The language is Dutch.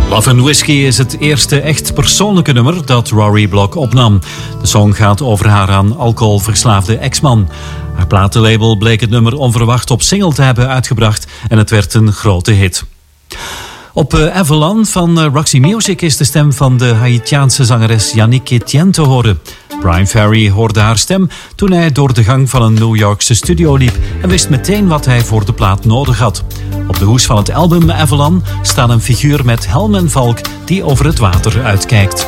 Love and Whiskey is het eerste echt persoonlijke nummer dat Rory Block opnam. De song gaat over haar aan alcoholverslaafde ex-man. Haar platenlabel bleek het nummer onverwacht op single te hebben uitgebracht en het werd een grote hit. Op Avalon van Roxy Music is de stem van de Haitiaanse zangeres Yannick Etienne te horen. Brian Ferry hoorde haar stem toen hij door de gang van een New Yorkse studio liep en wist meteen wat hij voor de plaat nodig had. Op de hoes van het album Avalon staat een figuur met helm en valk die over het water uitkijkt.